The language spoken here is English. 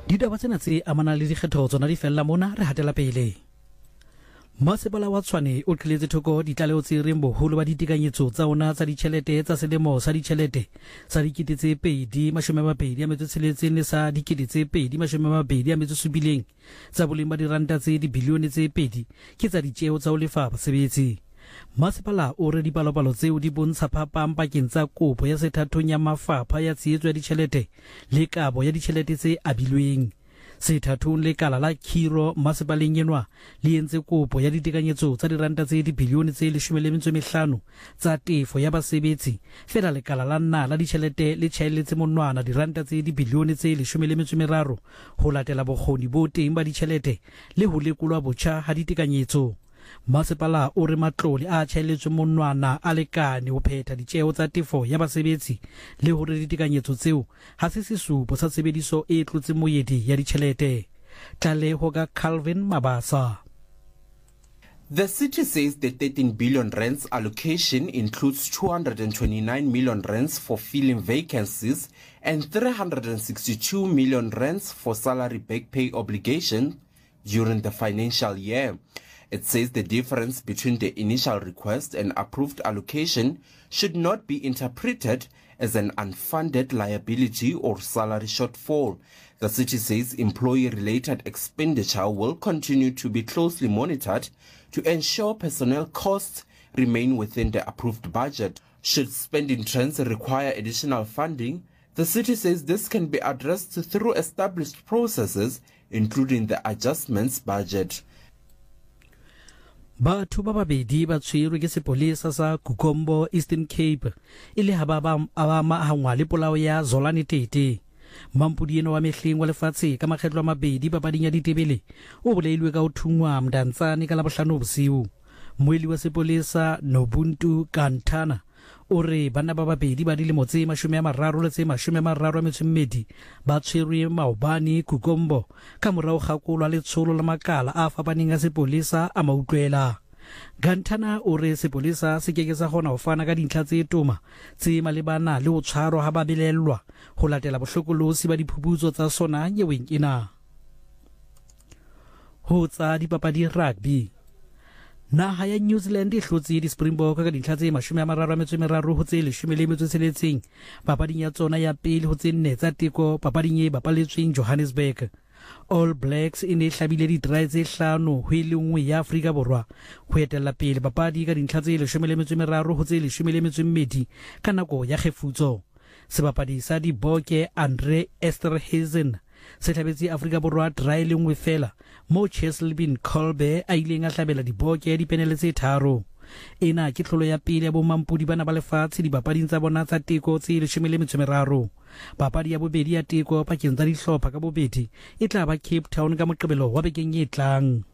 Ditaba tsena tse amana le dikgetho tsona di fella mona re hatela pele. Masepala wa Tshwane o tliletse thoko ditlaleho tse reng boholo ba ditekanyetso tsa ona tsa ditjhelete tsa selemo sa ditjhelete sa 2026 le sa 2027 tsa boleng ba diranta tse dibilione tse 2 ke tsa ditjeo tsa ho lefa basebetsi. Masepala o re dipalopalo tseo di bontsha phapang pakeng tsa kopo ya sethathong ya mafapha ya tshehetso ya ditjhelete le kabo ya ditjhelete tse abilweng. Sethathong lekala la Khiro masepaleng enwa le entse kopo ya ditekanyetso tsa diranta tse dibilione tse 15 tsa tefo ya basebetsi, fela lekala la nna la ditjhelete le tjhaelletse monwana diranta tse dibilione tse 13 ho latela bokgoni bo teng ba ditjhelete le ho lekolwa botjha ha ditekanyetso. Masepala o re matlole a tjhaelletswe monwana a lekane ho phetha ditjeo tsa tefo ya basebetsi le hore ditekanyetso tseo ha se sesupo sa tshebediso e tlotseng moedi ya ditjhelete. Tlaleho ka Calvin Mabasa. The city says the 13 billion rands allocation includes 229 million rands for filling vacancies and 362 million rands for salary back pay obligation during the financial year. It says the difference between the initial request and approved allocation should not be interpreted as an unfunded liability or salary shortfall. The city says employee-related expenditure will continue to be closely monitored to ensure personnel costs remain within the approved budget. Should spending trends require additional funding, the city says this can be addressed through established processes, including the adjustments budget. Batho ba babedi ba tshwerwe ke sepolesa sa Kukombo Eastern Cape ile ha ba amahangwa le polao ya Zolani Tete. Mampudi eno wa mehleng wa lefatshe ka makgetlo a mabedi papading ya ditebele o bolailwe ka ho thungwa Mdantsane ka Labohlano bosiu. Moeli wa sepolesa Nobuntu Kantana o re bana ba babedi ba dilemo tse 30 le tse 32 ba tshwerwe maobane Kukombo ka morao ga kolwa le tsholo la makala a fapaneng a sepolesa a mautlwela. Gantana o re sepolesa se keke sa gona ho fana ka dintlha tse toma tse malebana le ho tshwarwa ha babelellwa ho latela bohlokolosi ba diphuputso tsa sona nyeweng ena. Ho tsa dipapadi rugby. Naha ya New Zealand e hlotse di Springbok ka dintlha tse 33 ho tse 16 papading ya tsona ya pele ho tse 4 tsa teko papading e bapaletsweng Johannesburg. All Blacks e ne hlabile di try tse 5 ho ile nngwe ya Afrika Borwa ho etella pele papadi ka dintlha tse 13 ho tse 12 ka nako ya kgefutso. Sebapadi sa di Bokke Andre Esterhuizen se tlhabetse Afrika Borwa try le nngwe fela mo Cheslin Kolbe a ileng a hlabela di Bokke di penele tse 3. Ena ke tlholo ya pele ya bomampudi bana ba lefatshe dipapading tsa bona tsa teko tse 13. Papadi ya bobedi ya teko pakeng tsa dihlopha ka bobedi e tla ba Cape Town ka Moqebelo wa bekeng e tlang.